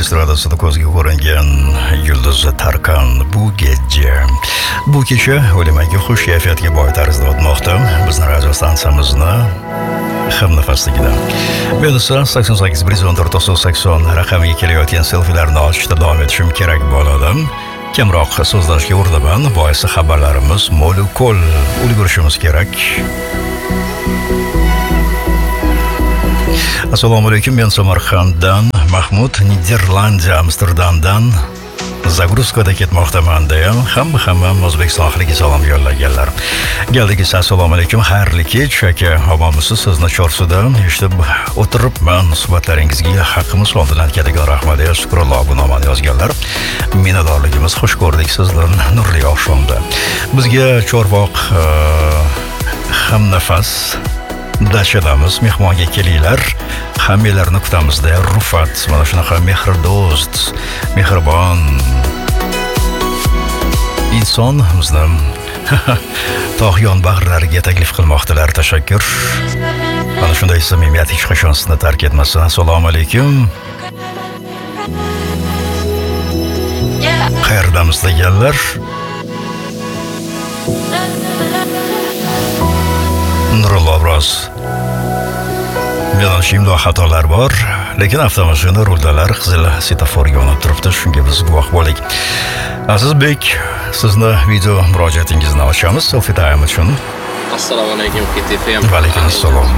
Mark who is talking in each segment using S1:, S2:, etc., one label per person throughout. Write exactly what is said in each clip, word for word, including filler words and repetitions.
S1: estradasida ko'zga ko'ringan Yulduz Tarkan bu gece bu kecha o'limanga xush kayfiyatga boy tarzda o'tmoqda. Bizning radio stansiyamizni hamnafasligida. Men esa sakson sakkiz bir yuz o'n to'rt to'qson sakson raqamiga kelayotgan selfilarni olishda davom etishim kerak bo'ladi. Kamroq so'zlashga urinaman, boisi xabarlarimiz mo'l-ko'l ulgurishimiz kerak. Assalomu alaykum, men Samarqanddan Mahmud, Niderlandiya Amsterdamdan Zagruzkada ketmoqdaman deya hamma hammam O'zbekiston xalqiga salom yo'llaganlar. Geldingiz, assalomu alaykum, xayrli kech aka, omonmisiz? Sizni Chorsuda eshitib o'tiribman. Suhbatlaringizga haqqimiz oldidan keladigan rahmat deya Shukrulloh Gunoman yozganlar. Minnatdorligimiz, xush ko'rdik sizlarni nurli oqshomda. Bizga Chorvoq hamnafas dachadamiz, mehmonga kelinglar. Hammalarni kutamiz deya Rufat mana shunaqa mehrdo'st, mehribon inson bizni tog'yon bag'rlariga taklif qilmoqdalar. Tashakkur. Mana shunday samimiyat hech qachon sizni tark etmasin. Assalomu alaykum. Qayerdamiz deganlar? Nurullo biroz Menimcha xatolar bor, lekin avtomashina ruldalar qizil svetofor yonib turibdi, shunga biz guvoh bo'lik. Azizbek, sizni video murojaatingizni ochamiz selfie time uchun.
S2: Assalomu alaykum K T F M.
S1: Va alaykum assalom.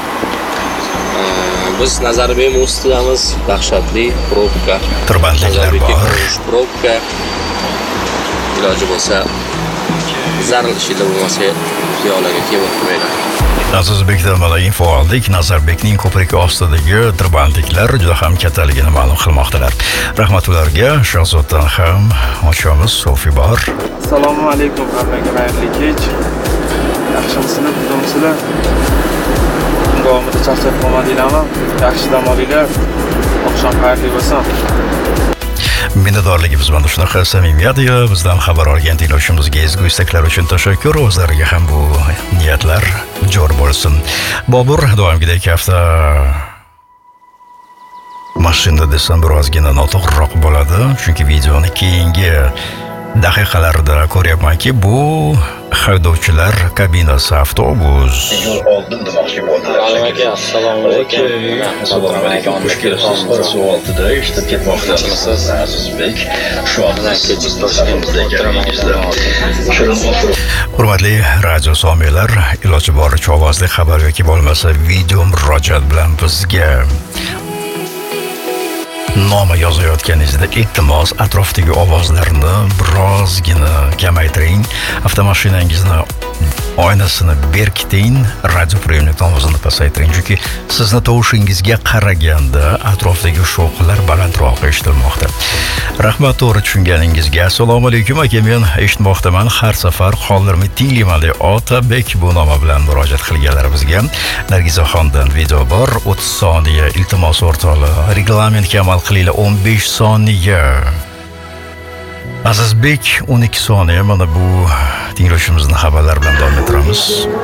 S2: Biz Nazarbek ustidamiz, dahshatli probka.
S1: Tirbandliklar bor.
S2: Probka. Iloji bo'lsa zarur ishlar bo'lmasa, yo'laga kelib o'tmaydi.
S1: Azizbekdan mana info oldik. Nazarbekning ko'prik ostidagi tirbandliklar juda ham kattaligini ma'lum qilmoqdalar. Rahmat ularga. Shahzoddan ham ochamiz, selfie bor.
S3: Assalomu alaykum, hammaga xayrli kech. Yaxshimisizlar, xudomisizlar? Davomida charchab qolmadinglarmi? Yaxshi dam olinglar. Oqshom xayrli bo'lsin.
S1: Minnatdorligimiz mana shunaqa samimiyat edi. Bizdan xabar olgan tinglovchimizga ezgu istaklar uchun tashakkur. O'zlariga ham bu niyatlar jor bo'lsin. Bobur, doimgidek hafta mashinada desam birozgina noto'g'riroq bo'ladi, chunki videoni keyingi daqiqalarda ko'ryapmanki, bu haydovchilar kabinasi avtobus.
S4: Yo'l oldim demoqchi bo'ldilar.
S2: Assalomu alaykum.
S4: Assalomu alaykum. Xush kelibsiz. Suvoltida eshitib ketmoqdasiz. Azizbek, shu anda siz Toshkentda ekaningizda. Shirin o'tirib.
S1: Hurmatli radio somiylar, iloji boricha ovozli xabar yoki bo'lmasa video murojaat bilan bizga noma yozayotganingizda iltimos atrofdagi ovozlarni birozgina kamaytiring. Avtomashinangizni oynasini berkiting, radio premnik ovozini pasaytiring, chunki sizni tovushingizga qaraganda atrofdagi shovqinlar balandroq eshitilmoqda. Rahmat to'g'ri tushunganingizga. Assalomu alaykum aka, men eshitmoqdaman, har safar qoldirmay tinglayman deb Otabek bu noma bilan murojaat qilganlar bizga. Nargizaxondan video bor, o'ttiz soniya iltimos o'rtoqlar. Reglamentga amal qilinglar, o'n besh soniya. Azizbek o'n ikki soniya. Mana bu tinglovchimizni xabarlar bilan davom ettiramiz.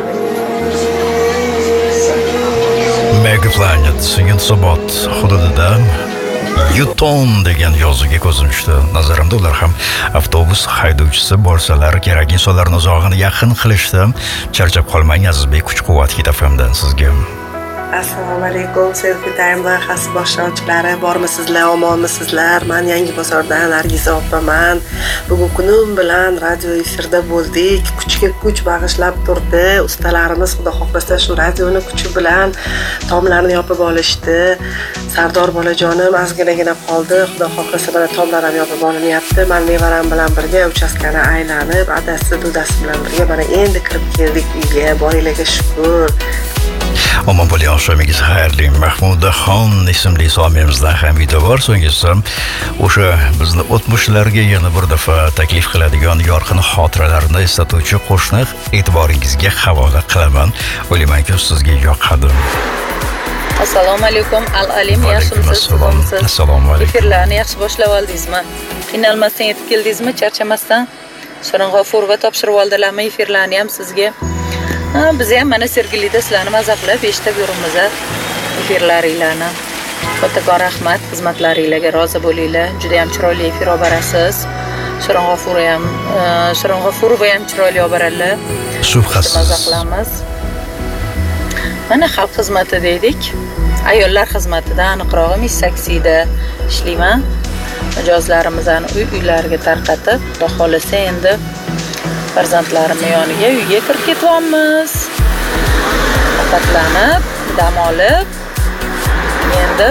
S1: Mega Planet Yunusobod hududida Yuton degan yozuvga ko'zim tushdi. Nazarimda ular ham avtobus haydovchisi bo'lsalar kerak. Insonlarning uzog'ini yaqin qilishda charchab qolmang. Azizbek, kuch-quvvat ketafamdan sizga.
S5: Assalomu alaykum, selfie time loyihasi boshlovchilari, bormisizlar, omonmisizlar? Men Yangibozordan Nargiza opaman. Bugun kunim bilan radio efirda bo'ldik. Kuchga kuch bag'ishlab turdi. Ustalarimiz xudo xohlasa shu radioni kuchi bilan tomlarni yopib olishdi. Sardor bolajonim ozginagina qoldi. Xudo xohlasa mana tomlar ham yopib olinyapti. Men nevaram bilan birga uchastkani aylanib, adasi, dudasi bilan birga mana endi kirib keldik uyga. Boringlarga shukr.
S1: Omon bo'ling, oqshomingiz xayrli. Mahmudaxon ismli somiyamizda ham video bor. So'nggisi o'sha bizni o'tmishlarga yana bir dafa taklif qiladigan yorqin xotiralarni eslatuvchi qo'shni e'tiboringizga havola qilaman. O'ylaymanki, sizga yoqadi.
S6: Assalomu alaykum, Al-Alim, yaxshimisiz?
S1: Assalomu alaykum.
S6: Efirlarni yaxshi boshlab oldingizmi? Qiynalmasdan yetib keldingizmi? Charchamasdan? Shirin G'ofurova topshirib oldilarmi efirlarni ham sizga? Ha, biz ham mana Sergelida sizlarni maza qilib eshitib yuribmiz efirlaringlarni. Kattakon rahmat, xizmatlaringizga rozi bo'linglar. Juda ham chiroyli efir olib borasiz. Shirin G'ofurov ham, Shirin G'ofurova ham chiroyli olib boradilar.
S1: Shubhasiz.
S6: Maza qilamiz. Mana xalq xizmati deydik. Ayollar xizmatida aniqrog'i Miss Saksida ishlayman. Mijozlarimizni uy-uylariga tarqatib, xudo xolasa endi farzandlarimning yoniga uyga kirib ketyapmiz. Ovqatlanib, dam olib, endi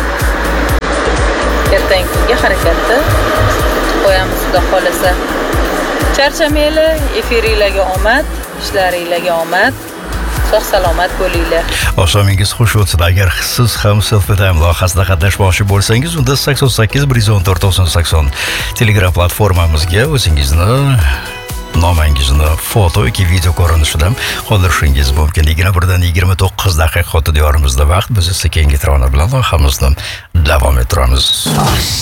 S6: ertangi kunga harakatni qo'yamiz xudo xolasa. Charchamanglar, efiringlarga omad, ishlaringlarga omad. Sog' salomat bo'linglar.
S1: Oqshomingiz xush o'tsin. Agar siz ham Selfie Time loyihasida qatnashmoqchi bo'lsangiz, unda sakson sakkiz bir yuz o'n to'rt to'qson sakson Telegram platformamizga o'zingizni nomangizni foto yoki video ko'rinishida qoldirishingiz mumkin. yigirma birdan yigirma to'qqiz daqiqa o'tdi diyorimizda vaqt. Biz esa keyingi trona bilan loyihamizni davom ettiramiz.